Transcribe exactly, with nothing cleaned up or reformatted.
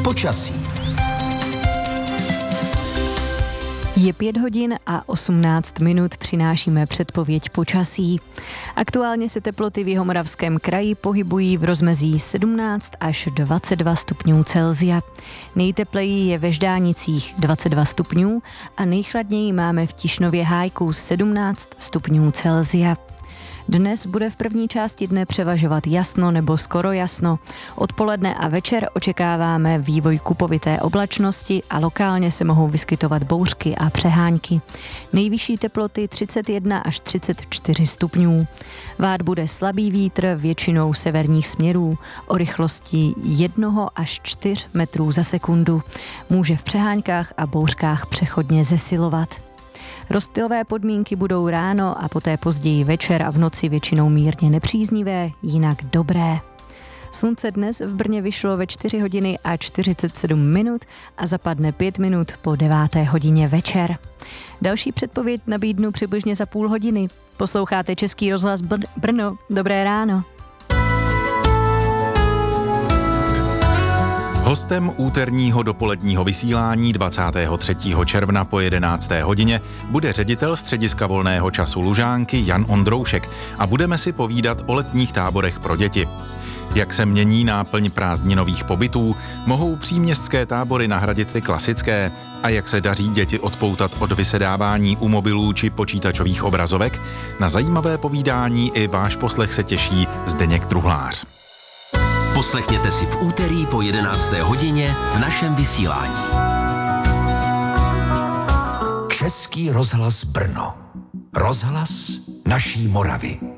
Počasí. Je pět hodin a osmnáct minut, přinášíme předpověď počasí. Aktuálně se teploty v Jihomoravském kraji pohybují v rozmezí sedmnáct až dvacet dva stupňů Celsia. Nejtepleji je ve Ždánicích dvacet dva stupňů a nejchladněji máme v Tišnově Hájku sedmnáct stupňů Celsia. Dnes bude v první části dne převažovat jasno nebo skoro jasno. Odpoledne a večer očekáváme vývoj kupovité oblačnosti a lokálně se mohou vyskytovat bouřky a přehánky. Nejvyšší teploty třicet jedna až třicet čtyři stupňů. Vát bude slabý vítr většinou severních směrů o rychlosti jednoho až čtyř metrů za sekundu. Může v přeháňkách a bouřkách přechodně zesilovat. Rozptylové podmínky budou ráno a poté později večer a v noci většinou mírně nepříznivé, jinak dobré. Slunce dnes v Brně vyšlo ve čtyři hodiny a čtyřicet sedm minut a zapadne pět minut po deváté hodině večer. Další předpověď nabídnu přibližně za půl hodiny. Posloucháte Český rozhlas Br- Brno. Dobré ráno. Hostem úterního dopoledního vysílání dvacátého třetího června po jedenácté hodině bude ředitel střediska volného času Lužánky Jan Ondroušek a budeme si povídat o letních táborech pro děti. Jak se mění náplň prázdninových pobytů, mohou příměstské tábory nahradit ty klasické a jak se daří děti odpoutat od vysedávání u mobilů či počítačových obrazovek, na zajímavé povídání i váš poslech se těší Zdeněk Truhlář. Poslechněte si v úterý po jedenácté hodině v našem vysílání. Český rozhlas Brno. Rozhlas naší Moravy.